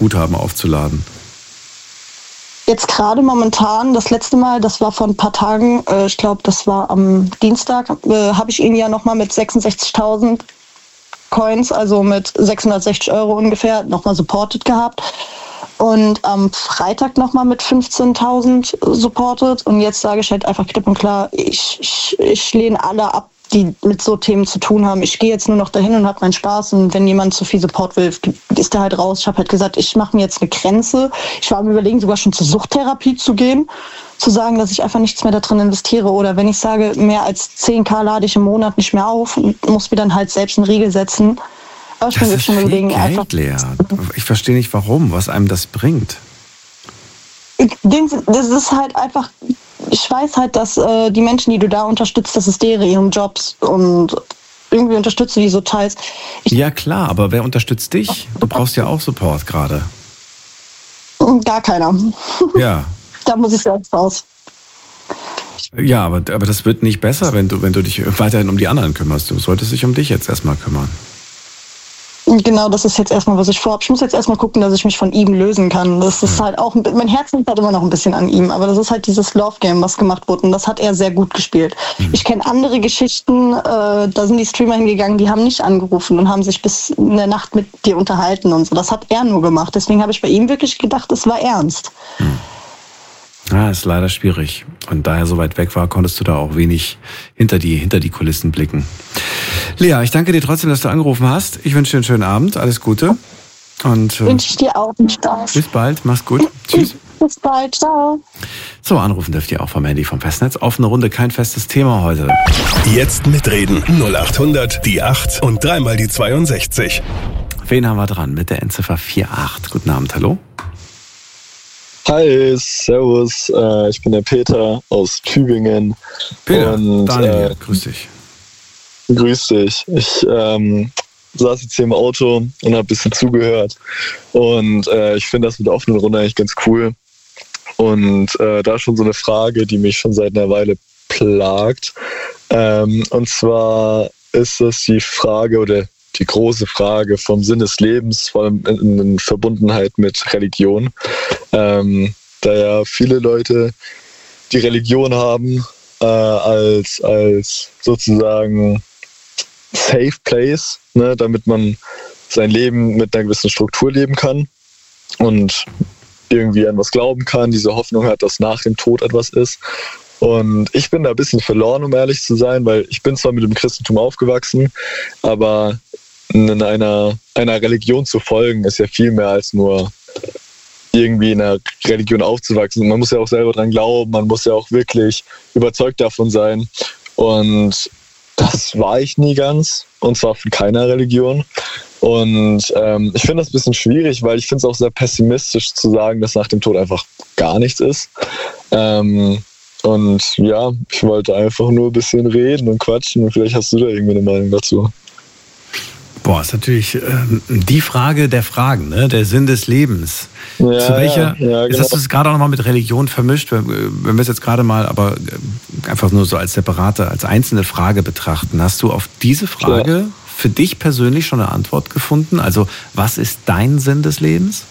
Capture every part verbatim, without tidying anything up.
Guthaben aufzuladen? Jetzt gerade momentan, das letzte Mal, das war vor ein paar Tagen, äh, ich glaube, das war am Dienstag, äh, habe ich ihn ja nochmal mit sechsundsechzigtausend Coins, also mit sechshundertsechzig Euro ungefähr, nochmal supported gehabt. Und am Freitag nochmal mit fünfzehntausend supported. Und jetzt sage ich halt einfach klipp und klar, ich, ich, ich lehne alle ab, die mit so Themen zu tun haben. Ich gehe jetzt nur noch dahin und habe meinen Spaß. Und wenn jemand zu viel Support will, ist der halt raus. Ich habe halt gesagt, ich mache mir jetzt eine Grenze. Ich war am Überlegen, sogar schon zur Suchttherapie zu gehen. Zu sagen, dass ich einfach nichts mehr da drin investiere. Oder wenn ich sage, mehr als zehn K lade ich im Monat nicht mehr auf und muss mir dann halt selbst einen Riegel setzen. Aber ich das bin ist schon viel überlegen, Geld, einfach. Lea. Ich verstehe nicht, warum, was einem das bringt. Das ist halt einfach, ich weiß halt, dass äh, die Menschen, die du da unterstützt, das ist deren ihren Jobs und irgendwie unterstützt du die so teils. Ich Ja klar, aber wer unterstützt dich? Du brauchst ja auch Support gerade. Gar keiner. Ja. Da muss ich selbst raus. Ja, aber, aber das wird nicht besser, wenn du, wenn du dich weiterhin um die anderen kümmerst. Du solltest dich um dich jetzt erstmal kümmern. Genau, das ist jetzt erstmal, was ich vorhabe. Ich muss jetzt erstmal gucken, dass ich mich von ihm lösen kann. Das ist halt auch, mein Herz liegt halt immer noch ein bisschen an ihm, aber das ist halt dieses Love-Game, was gemacht wurde und das hat er sehr gut gespielt. Mhm. Ich kenne andere Geschichten, äh, da sind die Streamer hingegangen, die haben nicht angerufen und haben sich bis in der Nacht mit dir unterhalten und so. Das hat er nur gemacht. Deswegen habe ich bei ihm wirklich gedacht, es war ernst. Mhm. Ja, ist leider schwierig. Und da er so weit weg war, konntest du da auch wenig hinter die, hinter die Kulissen blicken. Lea, ich danke dir trotzdem, dass du angerufen hast. Ich wünsche dir einen schönen Abend. Alles Gute. Und äh, wünsche ich dir auch einen Spaß. Bis bald. Mach's gut. Tschüss. Bis bald. Ciao. So, anrufen dürft ihr auch vom Handy vom Festnetz. Offene Runde, kein festes Thema heute. Jetzt mitreden. null acht hundert, die acht und dreimal die zweiundsechzig. Wen haben wir dran? Mit der Endziffer achtundvierzig. Guten Abend, hallo. Hi, servus, äh, ich bin der Peter aus Tübingen. Peter, und, Daniel, äh, grüß dich. Grüß dich. Ich ähm, saß jetzt hier im Auto und habe ein bisschen zugehört. Und äh, ich finde das mit der offenen Runde eigentlich ganz cool. Und äh, da schon so eine Frage, die mich schon seit einer Weile plagt. Ähm, und zwar ist das die Frage oder die große Frage vom Sinn des Lebens, vor allem in, in Verbundenheit mit Religion. Ähm, da ja viele Leute die Religion haben äh, als, als sozusagen Safe Place, ne, damit man sein Leben mit einer gewissen Struktur leben kann und irgendwie an was glauben kann, diese Hoffnung hat, dass nach dem Tod etwas ist. Und ich bin da ein bisschen verloren, um ehrlich zu sein, weil ich bin zwar mit dem Christentum aufgewachsen, aber in einer, einer Religion zu folgen ist ja viel mehr als nur irgendwie in einer Religion aufzuwachsen. Man muss ja auch selber dran glauben, man muss ja auch wirklich überzeugt davon sein. Und das war ich nie ganz, und zwar von keiner Religion. Und ähm, ich finde das ein bisschen schwierig, weil ich finde es auch sehr pessimistisch zu sagen, dass nach dem Tod einfach gar nichts ist. Ähm, und ja, ich wollte einfach nur ein bisschen reden und quatschen und vielleicht hast du da irgendwie eine Meinung dazu. Boah, ist natürlich äh, die Frage der Fragen, ne? Der Sinn des Lebens. Ja, Zu welcher, ja, ja, jetzt genau. hast du es gerade auch nochmal mit Religion vermischt, wenn, wenn wir es jetzt gerade mal aber einfach nur so als separate, als einzelne Frage betrachten. Hast du auf diese Frage ja. für dich persönlich schon eine Antwort gefunden? Also, was ist dein Sinn des Lebens?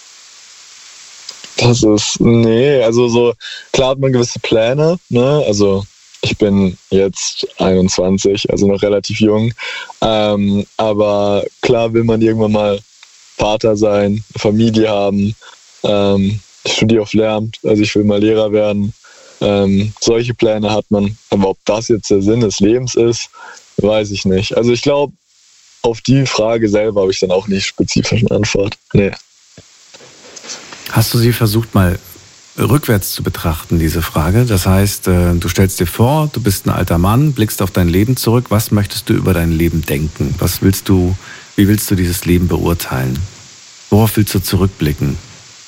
Das ist, nee, also so, klar hat man gewisse Pläne, ne, also ich bin jetzt einundzwanzig, also noch relativ jung, ähm, aber klar will man irgendwann mal Vater sein, Familie haben, ähm, ich studiere auf Lehramt, also ich will mal Lehrer werden, ähm, solche Pläne hat man, aber ob das jetzt der Sinn des Lebens ist, weiß ich nicht. Also ich glaube, auf die Frage selber habe ich dann auch nicht spezifisch eine Antwort, nee. Hast du sie versucht mal rückwärts zu betrachten, diese Frage? Das heißt, du stellst dir vor, du bist ein alter Mann, blickst auf dein Leben zurück. Was möchtest du über dein Leben denken? Was willst du, wie willst du dieses Leben beurteilen? Worauf willst du zurückblicken?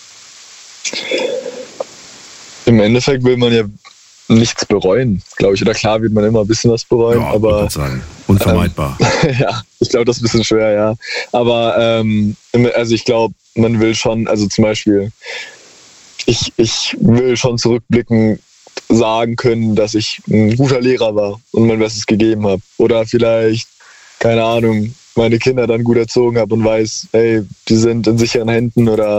Im Endeffekt will man ja nichts bereuen, glaube ich. Oder klar wird man immer ein bisschen was bereuen, ja, aber ich würde sagen, unvermeidbar. Ähm, ja, ich glaube, das ist ein bisschen schwer, ja. Aber ähm, also ich glaube, man will schon, also zum Beispiel, ich, ich will schon zurückblicken, sagen können, dass ich ein guter Lehrer war und mein Bestes gegeben habe. Oder vielleicht, keine Ahnung, meine Kinder dann gut erzogen habe und weiß, hey, die sind in sicheren Händen oder